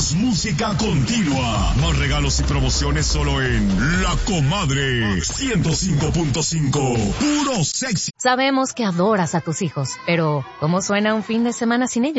Más música continua. Más regalos y promociones solo en La Comadre 105.5. Puro sexy. Sabemos que adoras a tus hijos, pero ¿cómo suena un fin de semana sin ellos?